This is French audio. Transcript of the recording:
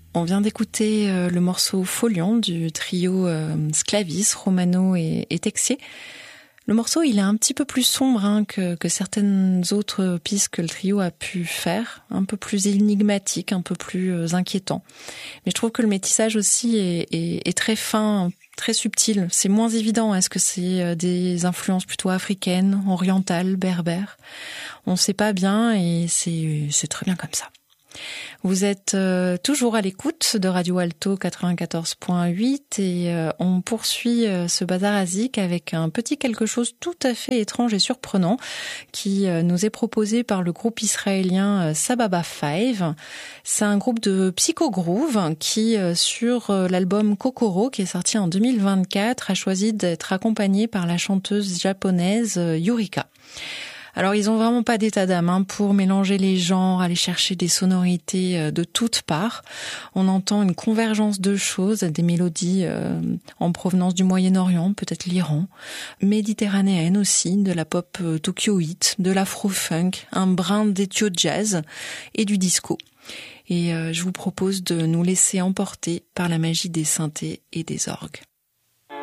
On vient d'écouter le morceau Folion du trio Sclavis, Romano et Texier. Le morceau, il est un petit peu plus sombre que certaines autres pistes que le trio a pu faire, un peu plus énigmatique, un peu plus inquiétant. Mais je trouve que le métissage aussi est très fin, très subtil. C'est moins évident. Est-ce que c'est des influences plutôt africaines, orientales, berbères ? On ne sait pas bien et c'est très bien comme ça. Vous êtes toujours à l'écoute de Radio Alto 94.8 et on poursuit ce bazar azik avec un petit quelque chose tout à fait étrange et surprenant qui nous est proposé par le groupe israélien Sababa 5. C'est un groupe de psycho-groove qui, sur l'album Kokoro, qui est sorti en 2024, a choisi d'être accompagné par la chanteuse japonaise Yurika. Alors ils ont vraiment pas d'état d'âme pour mélanger les genres, aller chercher des sonorités de toutes parts. On entend une convergence de choses, des mélodies en provenance du Moyen-Orient, peut-être l'Iran, méditerranéenne aussi, de la pop tokyoïte, de l'afro-funk, un brin d'ethio-jazz et du disco. Et je vous propose de nous laisser emporter par la magie des synthés et des orgues.